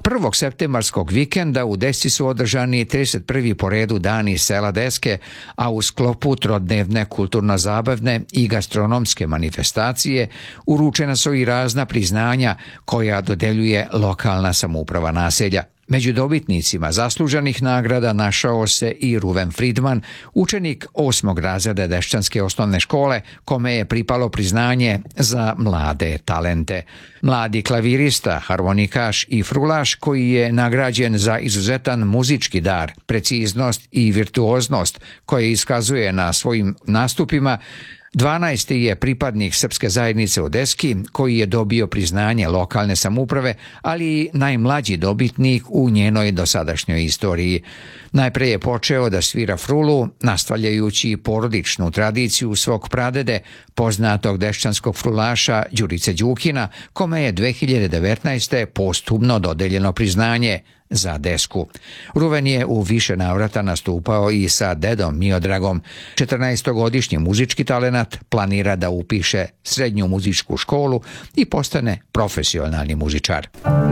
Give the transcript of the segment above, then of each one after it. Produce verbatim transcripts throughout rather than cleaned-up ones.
prvog septembarskog vikenda u Desci su održani trideset prvi po redu dani sela Deske, a u sklopu trodnevne kulturno-zabavne i gastronomske manifestacije uručena su i razna priznanja koja dodeljuje lokalna samouprava naselja. Među dobitnicima zasluženih nagrada našao se i Ruven Fridman, učenik osmog razreda Dešćanske osnovne škole, kome je pripalo priznanje za mlade talente. Mladi klavirista, harmonikaš i frulaš koji je nagrađen za izuzetan muzički dar, preciznost i virtuoznost koje iskazuje na svojim nastupima, dvanaesti je pripadnik srpske zajednice u Deski koji je dobio priznanje lokalne samouprave, ali i najmlađi dobitnik u njenoj dosadašnjoj istoriji. Najpre je počeo da svira frulu, nastavljajući porodičnu tradiciju svog pradede, poznatog dešćanskog frulaša Đurice Đukina, kome je dve hiljade devetnaeste. posthumno dodeljeno priznanje za Desku. Ruven je u više navrata nastupao i sa dedom Miodragom. četrnaestogodišnji muzički talenat planira da upiše srednju muzičku školu i postane profesionalni muzičar.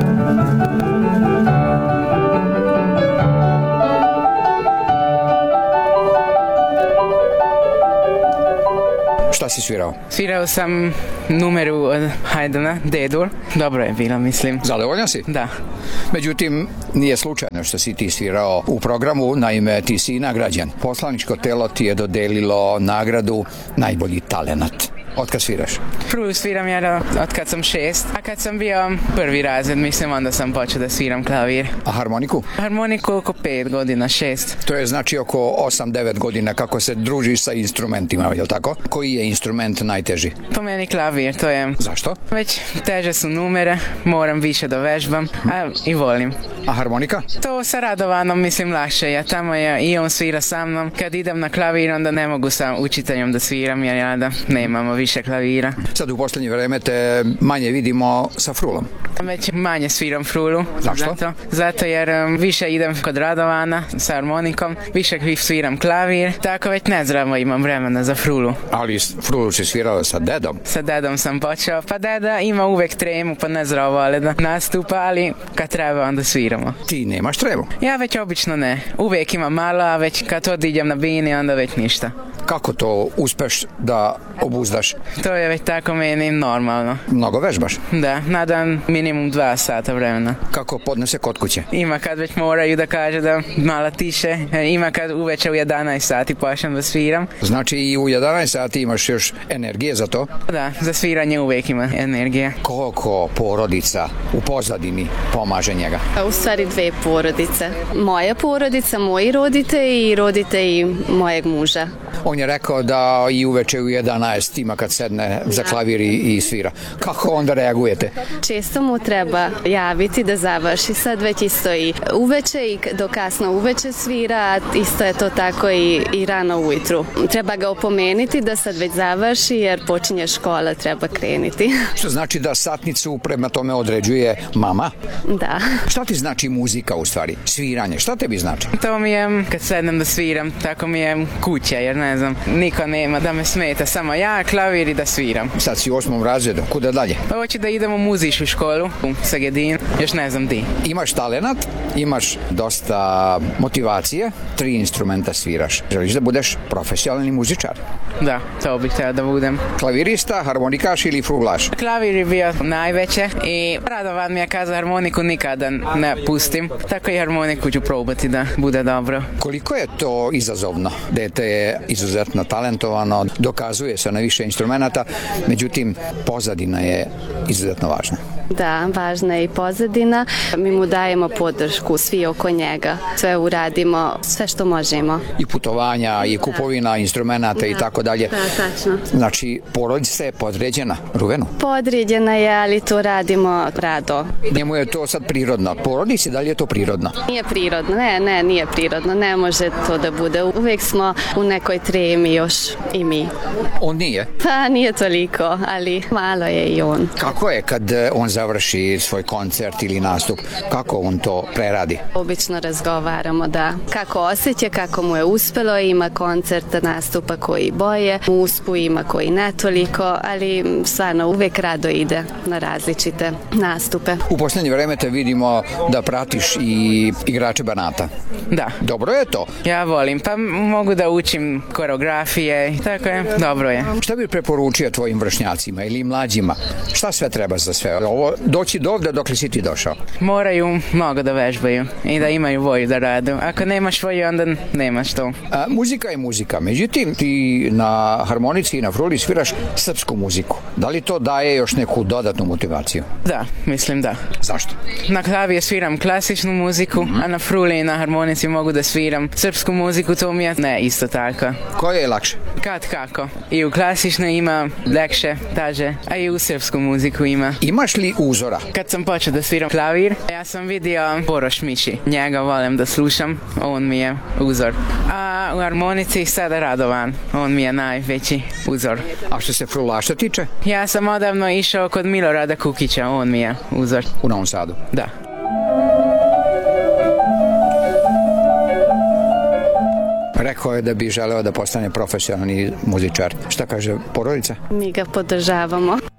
Šta si svirao? Svirao sam numeru od Hajdana, D-dur. Dobro je bilo, mislim. Zadovoljan si? Da. Međutim, nije slučajno što si ti svirao u programu, naime ti si nagrađen. Poslaničko telo ti je dodelilo nagradu najbolji talenat. Od kad sviraš? Prvo sviram ja od kad sam šest, a kad sam bio prvi razred, mislim, onda sam počeo da sviram klavir. A harmoniku? Harmoniku oko pet godina, šest. To je znači oko osam devet godina kako se družiš sa instrumentima, je li tako? Koji je instrument najteži? Po meni klavir, to je... Zašto? Već teže su numere, moram više da vežbam, a i volim. A harmonika? To sa Radovanom, mislim, lakše. Ja tamo je, i on svira sa mnom. Kad idem na klavir, onda ne mogu sa učiteljom da sviram, jer ja da nemamo više klavira. Sad u posljednje vreme te manje vidimo sa frulom. Već manje sviram frulu. Zašto? Zato, zato jer um, više idem kod Radovana sa harmonikom, više sviram klavir, tako već nezdravo imam vremena za frulu. Ali frulu si svirao sa dedom? Sa dedom sam počeo, pa deda ima uvek tremu, pa nezdravo, ali da nastupa, ali kad treba onda sviramo. Ti nemaš tremu? Ja već obično ne. Uvek imam malo, a već kad odidem na bini, onda već ništa. Kako to uspeš da obuzdaš? To je već tako meni normalno. Mnogo vežbaš? Da, na dan minimum dva sata vremena. Kako podnose kod kuće? Ima kad već moraju da kaže da malo tiše, ima kad uveče u jedanaest sati počnem da sviram. Znači i u jedanaest sati imaš još energije za to? Da, za sviranje uvek ima energije. Koliko porodica u pozadini pomaže njega? U stvari dve porodice. Moja porodica, moji roditelji i roditelji mojeg muža. On je rekao da i uveče u jedanaest ima kad sedne za klavir i svira. Kako onda reagujete? Često mu treba javiti da završi. Sad već isto i uveče i do kasno uveče svira, isto je to tako i, i rano ujutru. Treba ga opomenuti da sad već završi jer počinje škola, treba kreniti. Što znači da satnicu prema tome određuje mama? Da. Šta ti znači muzika u stvari? Sviranje, šta tebi znači? To mi je kad sednem da sviram, tako mi je kuća, jer ne znam, niko nema da me smeta, samo ja, klavir i da sviram. Sad si u osmom razredu, kuda dalje? Pa hoću da idem u muzičku školu u Sagedin, još ne znam di. Imaš talenat, imaš dosta motivacije, tri instrumenta sviraš. Želiš da budeš profesionalni muzičar? Da, to bih htio da budem. Klavirista, harmonikaš ili frulaš? Klavir je bio najveće i Radovan mi je kazao harmoniku nikada ne pustim, tako i harmoniku ću probati da bude dobro. Koliko je to izazovno? Dete je izuzetno talentovano, dokazuje se na više instrumenta, međutim pozadina je izuzetno važna. Da, važna je i pozadina. Mi mu dajemo podršku, svi oko njega. Sve uradimo, sve što možemo. I putovanja, i kupovina instrumenta i tako dalje. Da, tačno. Znači, porodica je podređena Ruvenu? Podređena je, ali to radimo rado. Njemu je to sad prirodno. Porodici, da li je to prirodno? Nije prirodno, ne, ne, nije prirodno. Ne može to da bude. Uvijek smo u nekoj tremi još i mi. On nije? Pa nije toliko, ali malo je i on. Kako je kad on završi svoj koncert ili nastup, kako on to preradi? Obično razgovaramo da kako osjeća, kako mu je uspelo, ima koncerta, nastupa koji boje, u uspu ima koji ne toliko, ali stvarno uvek rado ide na različite nastupe. U posljednje vreme te vidimo da pratiš i igrače Banata. Da. Dobro je to? Ja volim, pa mogu da učim koreografije i tako je, dobro je. Šta bi preporučio tvojim vršnjacima ili mlađima? Šta sve treba za sve ovo? Doći do ovde dok li si ti došao? Moraju mnogo da vežbaju i da imaju volju da radu. Ako nemaš volju, onda nemaš to. A, muzika je muzika, međutim ti na harmonici i na fruli sviraš srpsku muziku. Da li to daje još neku dodatnu motivaciju? Da, mislim da. Zašto? Na klavije sviram klasičnu muziku, mm-hmm. a na fruli i na harmonici mogu da sviram srpsku muziku, to mi je ne isto tako. Koje je lakše? Kad kako. I u klasičnoj ima lekše, taže, a i u srpsku muziku ima. Imaš li uzora? Kad sam počeo da sviram klavir, ja sam vidio Boroš Mići. Njega volim da slušam, on mi je uzor. A u harmonici sada Radovan, on mi je najveći uzor. A što se frulaša tiče? Ja sam odavno išao kod Milorada Kukića, on mi je uzor. U Novom Sadu? Da. Rekao je da bi želeo da postane profesionalni muzičar. Šta kaže porodica? Mi ga podržavamo.